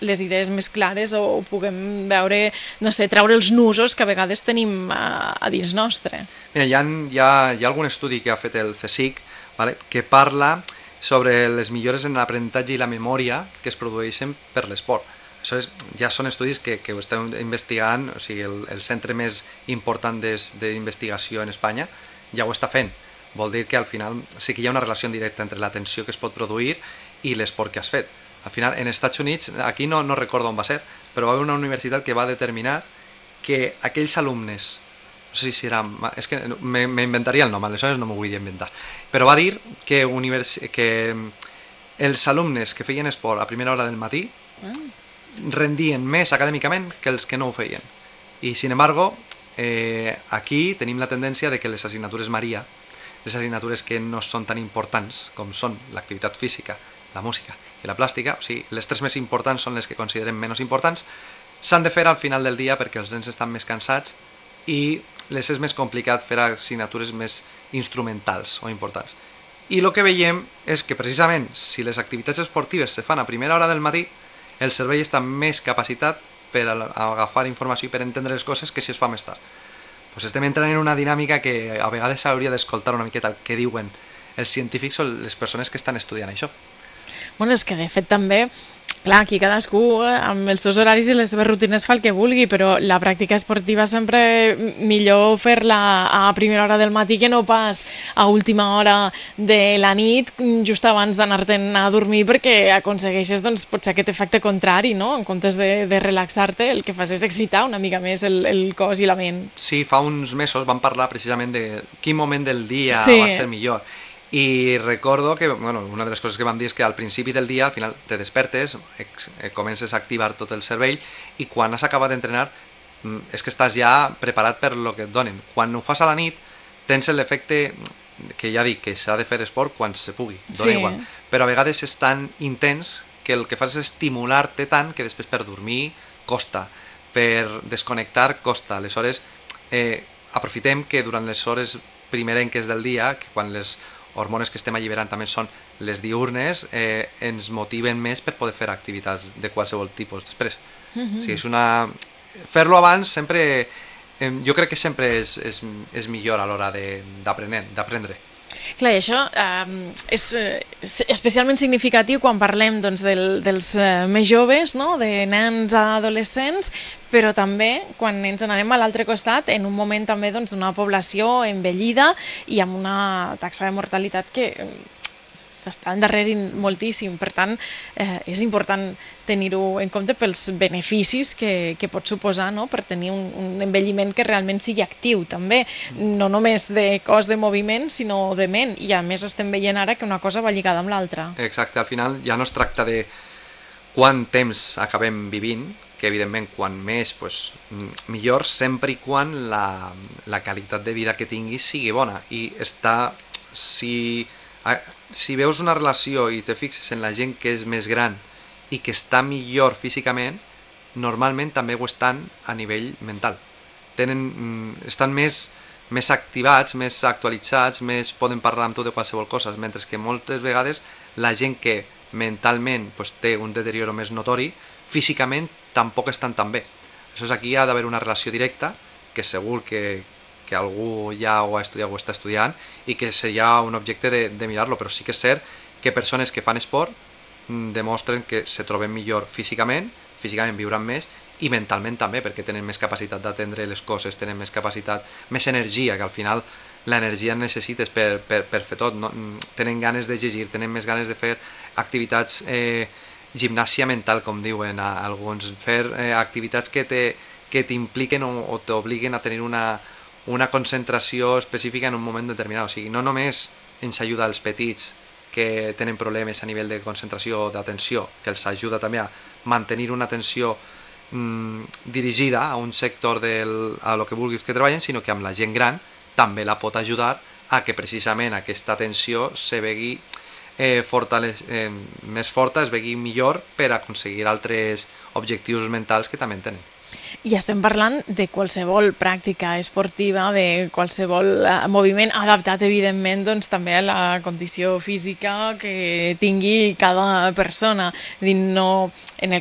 les idees més clares o puguem veure, no sé, treure els nusos que a vegades tenim a dins nostre. Mira, hi ha algun estudi que ha fet el CSIC, vale, que parla sobre les millores en l'aprenentatge i la memòria que es produeixen per l'esport. Això ja són estudis que ho estem investigant, o sigui, el centre més important d'investigació en Espanya ja ho està fent. Vol dir que al final sí que hi ha una relació directa entre l'atenció que es pot produir i l'esport que has fet. Al final, en Estats Units, aquí no recordo on va ser, però va haver una universitat que va determinar que aquells alumnes, no sé si era... És que m'inventaria el nom, aleshores no m'ho vull inventar, però va dir que els alumnes que feien esport a primera hora del matí rendien més acadèmicament que els que no ho feien. I, sin embargo, aquí tenim la tendència de que les assignatures Maria, les assignatures que no són tan importants com són l'activitat física, la música i la plàstica, o sigui, les tres més importants són les que considerem menys importants, s'han de fer al final del dia perquè els nens estan més cansats i les és més complicat fer assignatures més instrumentals o importants. I el que veiem és que precisament si les activitats esportives se fan a primera hora del matí, el cervell està més capacitat per agafar informació i per entendre les coses que si es fa més tard. Pues estem entrant en una dinàmica que a vegades s'hauria d'escoltar una miqueta el que diuen els científics o les persones que estan estudiant això. Bueno, és que de fet també, clar, aquí cadascú amb els seus horaris i les seves rutines fa el que vulgui, però la pràctica esportiva sempre millor fer-la a primera hora del matí que no pas a última hora de la nit, just abans d'anar-te'n a dormir, perquè aconsegueixes doncs, potser aquest efecte contrari, no? En comptes de relaxar-te, el que fas és excitar una mica més el cos i la ment. Sí, fa uns mesos vam parlar precisament de quin moment del dia Sí. va ser millor. I recordo que, bueno, una de les coses que vam dir és que al principi del dia, al final te despertes, comences a activar tot el cervell i quan has acabat d'entrenar és que estàs ja preparat per lo que et donen. Quan ho fas a la nit tens l'efecte que ja dic que s'ha de fer esport quan se pugui, dona igual. Però a vegades és tan intens que el que fas és estimular-te tant que després per dormir costa, per desconnectar costa. Aleshores, aprofitem que durant les hores primerenques del dia, que quan les hormones que estem alliberant també són les diurnes, ens motiven més per poder fer activitats de qualsevol tipus després. O sigui, és una... Fer-lo abans sempre... jo crec que sempre és millor a l'hora d'aprendre. Clar, i això és especialment significatiu quan parlem doncs, dels més joves, no? De nens a adolescents, però també quan ens n'anem a l'altre costat, en un moment també doncs, d'una població envellida i amb una taxa de mortalitat que s'està endarrerint moltíssim. Per tant, és important tenir-ho en compte pels beneficis que pot suposar, no? Per tenir un envelliment que realment sigui actiu també, no només de cos de moviment, sinó de ment, i a més estem veient ara que una cosa va lligada amb l'altra. Exacte, al final ja no es tracta de quant temps acabem vivint, que evidentment quan més, pues, millor, sempre i quan la qualitat de vida que tinguis sigui bona. I està... Si veus una relació i te fixes en la gent que és més gran i que està millor físicament, normalment també ho estan a nivell mental. Estan més activats, més actualitzats, poden parlar amb tu de qualsevol cosa, mentre que moltes vegades la gent que mentalment pues, té un deterioro més notori, físicament tampoc estan tan bé. Aleshores aquí ha d'haver una relació directa, que segur que algú ja ho ha estudiat o ho està estudiant i que seria un objecte de mirar-lo, però sí que és cert que persones que fan esport demostren que se troben millor físicament viuran més i mentalment també, perquè tenen més capacitat d'atendre les coses, tenen més capacitat, més energia, que al final l'energia necessites per fer tot, no? Tenen ganes de llegir, tenen més ganes de fer activitats, gimnàsia mental, com diuen alguns, fer activitats que t'impliquen o t'obliguen a tenir una concentració específica en un moment determinat. O sigui, no només ens ajuda als petits que tenen problemes a nivell de concentració o d'atenció, que els ajuda també a mantenir una atenció dirigida a un sector a lo que vulguis que treballen, sinó que amb la gent gran també la pot ajudar a que precisament aquesta atenció se vegi més forta, es vegi millor per aconseguir altres objectius mentals que també en tenen. I estem parlant de qualsevol pràctica esportiva, de qualsevol moviment adaptat, evidentment, doncs, també a la condició física que tingui cada persona. No, en el